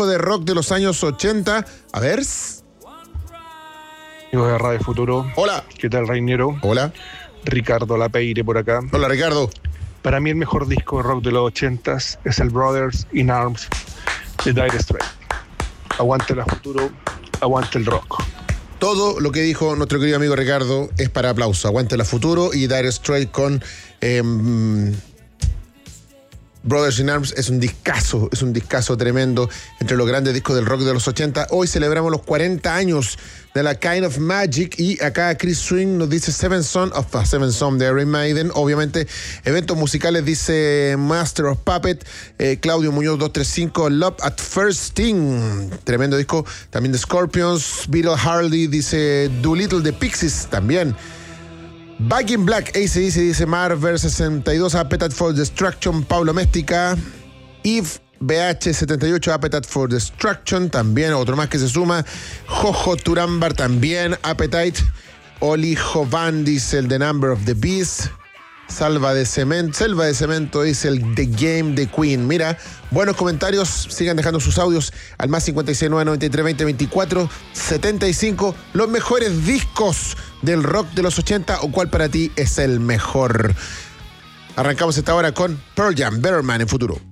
disco de rock de los años 80. A ver. Amigos de Radio Futuro. Hola. ¿Qué tal, Reiniero? Hola. Ricardo Lapeire por acá. Hola, Ricardo. Para mí el mejor disco de rock de los 80s es el Brothers in Arms de Dire Straits. Aguante la Futuro, aguante el rock. Todo lo que dijo nuestro querido amigo Ricardo es para aplauso. Aguante la Futuro y Dire Straits con Brothers in Arms es un discazo tremendo, entre los grandes discos del rock de los 80. Hoy celebramos los 40 años de la Kind of Magic y acá Chris Swing nos dice Seven Son de Iron Maiden. Obviamente, eventos musicales dice Master of Puppet, Claudio Muñoz 235, Love at First Sting, tremendo disco. También de Scorpions, Beetle Harley dice Doolittle de Pixies también. Back in Black, AC/DC dice Marver 62, Appetite for Destruction, Pablo Méstica, Eve BH78, Appetite for Destruction, también otro más que se suma, Jojo Turambar también, Appetite, Oli Jovan dice el The Number of the Beast, Selva de Cemento dice el The Game de Queen. Mira, buenos comentarios, sigan dejando sus audios al más 569-93-20-24-75, los mejores discos del rock de los 80 o cuál para ti es el mejor. Arrancamos esta hora con Pearl Jam, Better Man en Futuro.